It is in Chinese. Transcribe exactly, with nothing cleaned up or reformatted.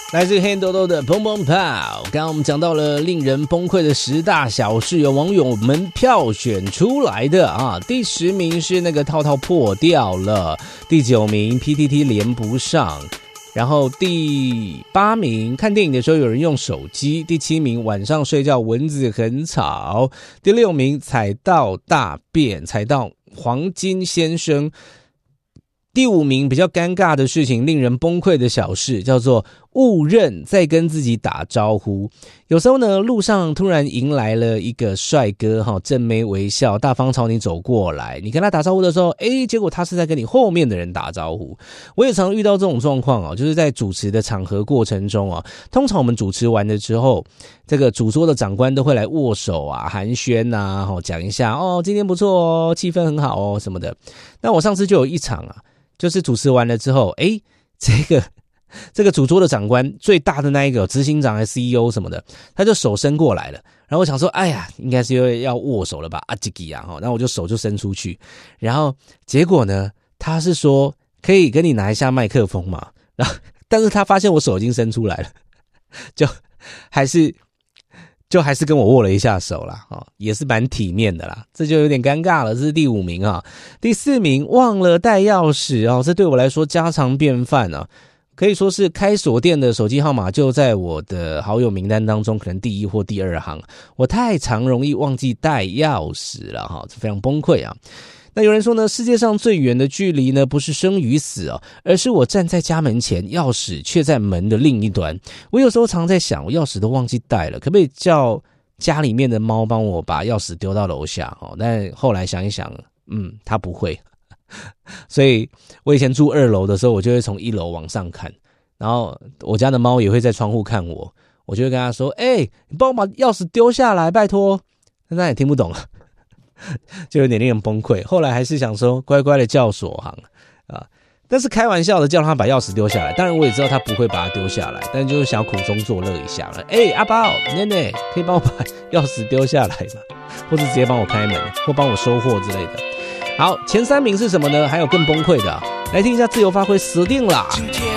来自黑豆豆的砰砰炮。刚刚我们讲到了令人崩溃的十大小事，有网友们票选出来的啊。第十名是那个套套破掉了，第九名 P T T 连不上，然后第八名看电影的时候有人用手机，第七名晚上睡觉蚊子很吵，第六名踩到大便，踩到黄金先生。第五名比较尴尬的事情，令人崩溃的小事，叫做误认在跟自己打招呼。有时候呢，路上突然迎来了一个帅哥，正眉微笑，大方朝你走过来，你跟他打招呼的时候，诶，结果他是在跟你后面的人打招呼。我也常遇到这种状况哦，就是在主持的场合过程中啊，通常我们主持完的之后，这个主桌的长官都会来握手啊、寒暄啊，讲一下哦，今天不错哦，气氛很好哦什么的。那我上次就有一场啊。就是主持完了之后，诶，这个这个主桌的长官最大的那一个执行长还是 C E O 什么的，他就手伸过来了，然后我想说，哎呀，应该是要握手了吧，啊吉吉啊，然后我就手就伸出去，然后结果呢，他是说可以跟你拿一下麦克风嘛，然后但是他发现我手已经伸出来了，就还是。就还是跟我握了一下手啦，哦，也是蛮体面的啦，这就有点尴尬了。这是第五名啊，第四名忘了带钥匙哦，这对我来说家常便饭啊，可以说是开锁店的手机号码就在我的好友名单当中，可能第一或第二行。我太常容易忘记带钥匙了哈，这非常崩溃啊。那有人说呢，世界上最远的距离呢，不是生与死哦，而是我站在家门前，钥匙却在门的另一端。我有时候常在想，我钥匙都忘记带了，可不可以叫家里面的猫帮我把钥匙丢到楼下哦？但后来想一想，嗯，它不会。所以我以前住二楼的时候，我就会从一楼往上看，然后我家的猫也会在窗户看我，我就会跟他说：“哎、欸，你帮我把钥匙丢下来，拜托。”但他也听不懂了。就有点令人崩溃，后来还是想说乖乖的叫锁行啊，但是开玩笑的叫他把钥匙丢下来，当然我也知道他不会把它丢下来，但就是想苦中作乐一下了。哎、欸，阿宝、奶奶，可以帮我把钥匙丢下来吗？或者直接帮我开门，或帮我收货之类的。好，前三名是什么呢？还有更崩溃的、啊，来听一下自由发挥，死定了。今天